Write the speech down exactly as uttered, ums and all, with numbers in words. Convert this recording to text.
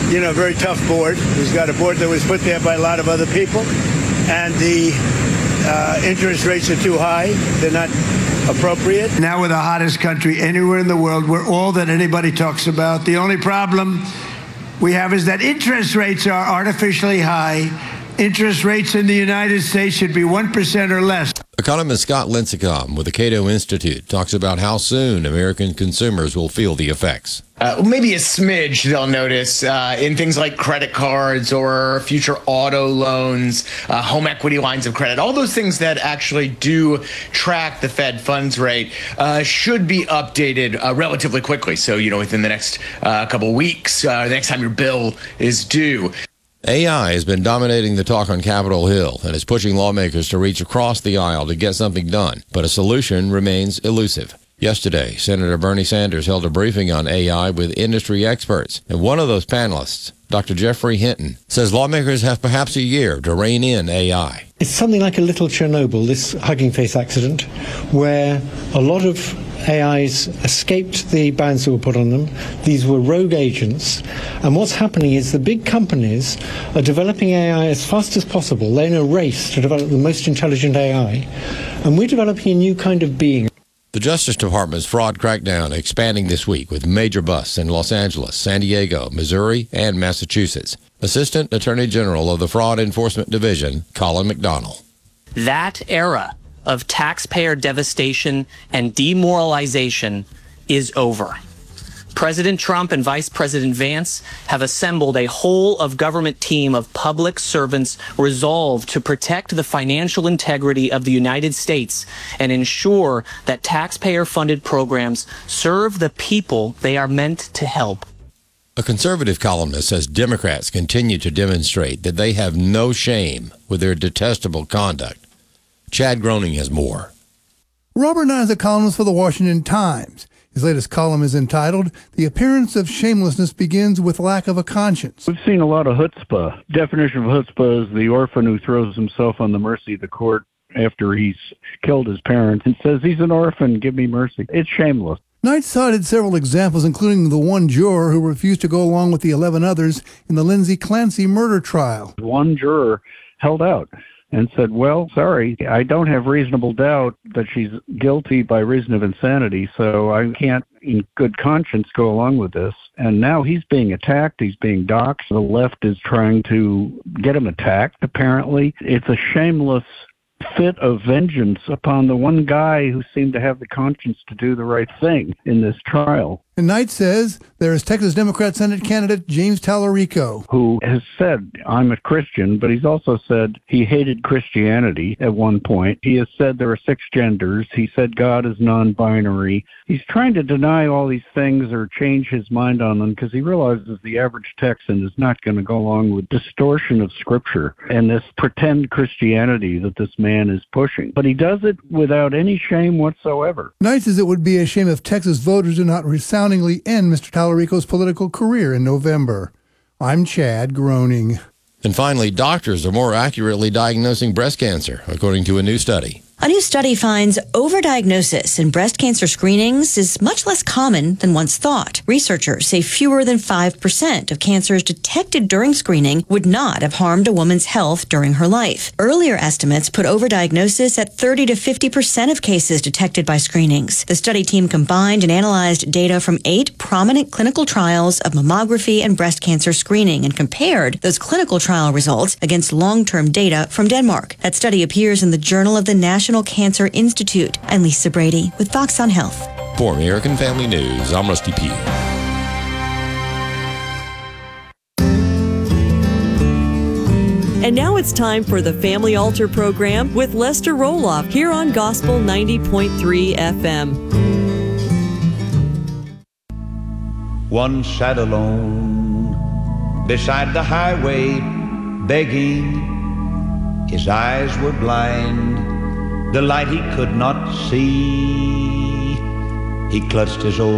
you know, very tough board. He's got a board that was put there by a lot of other people, and the uh, interest rates are too high. They're not appropriate. Now we're the hottest country anywhere in the world. We're all that anybody talks about. The only problem we have is that interest rates are artificially high. Interest rates in the United States should be one percent or less. Economist Scott Lincecum with the Cato Institute talks about how soon American consumers will feel the effects. Uh, maybe a smidge they'll notice uh, in things like credit cards or future auto loans, uh, home equity lines of credit. All those things that actually do track the Fed funds rate uh, should be updated uh, relatively quickly. So, you know, within the next uh, couple weeks, uh, the next time your bill is due. A I has been dominating the talk on Capitol Hill and is pushing lawmakers to reach across the aisle to get something done, but a solution remains elusive. Yesterday, Senator Bernie Sanders held a briefing on A I with industry experts, and one of those panelists, Doctor Jeffrey Hinton, says lawmakers have perhaps a year to rein in A I. It's something like a little Chernobyl, this Hugging Face accident, where a lot of A Is escaped the bans that were put on them. These were rogue agents. And what's happening is the big companies are developing A I as fast as possible. They're in a race to develop the most intelligent A I. And we're developing a new kind of being. The Justice Department's fraud crackdown expanding this week with major busts in Los Angeles, San Diego, Missouri, and Massachusetts. Assistant Attorney General of the Fraud Enforcement Division, Colin McDonnell. That era of taxpayer devastation and demoralization is over. President Trump and Vice President Vance have assembled a whole of government team of public servants resolved to protect the financial integrity of the United States and ensure that taxpayer-funded programs serve the people they are meant to help. A conservative columnist says Democrats continue to demonstrate that they have no shame with their detestable conduct. Chad Groening has more. Robert Nye is a columnist for the Washington Times. His latest column is entitled, "The Appearance of Shamelessness Begins with Lack of a Conscience." We've seen a lot of chutzpah. Definition of chutzpah is the orphan who throws himself on the mercy of the court after he's killed his parents and says, he's an orphan, give me mercy. It's shameless. Knight cited several examples, including the one juror who refused to go along with the eleven others in the Lindsay Clancy murder trial. One juror held out and said, well, sorry, I don't have reasonable doubt that she's guilty by reason of insanity, so I can't in good conscience go along with this. And now he's being attacked, he's being doxxed. The left is trying to get him attacked, apparently. It's a shameless fit of vengeance upon the one guy who seemed to have the conscience to do the right thing in this trial. And Knight says there is Texas Democrat Senate candidate James Tallarico, who has said, I'm a Christian, but he's also said he hated Christianity at one point. He has said there are six genders. He said God is non-binary. He's trying to deny all these things or change his mind on them because he realizes the average Texan is not going to go along with distortion of Scripture and this pretend Christianity that this man is pushing. But he does it without any shame whatsoever. Knight says it would be a shame if Texas voters do not resound end Mister Tallarico's political career in November. I'm Chad Groening. And finally, doctors are more accurately diagnosing breast cancer, according to a new study. A new study finds overdiagnosis in breast cancer screenings is much less common than once thought. Researchers say fewer than five percent of cancers detected during screening would not have harmed a woman's health during her life. Earlier estimates put overdiagnosis at thirty to fifty percent of cases detected by screenings. The study team combined and analyzed data from eight prominent clinical trials of mammography and breast cancer screening and compared those clinical trial results against long-term data from Denmark. That study appears in the Journal of the National National Cancer Institute. I'm Lisa Brady with Fox on Health. For American Family News, I'm Rusty Pugh. And now it's time for the Family Altar program with Lester Roloff here on Gospel ninety point three F M. One sat alone beside the highway, begging. His eyes were blind. The light he could not see. He clutched his old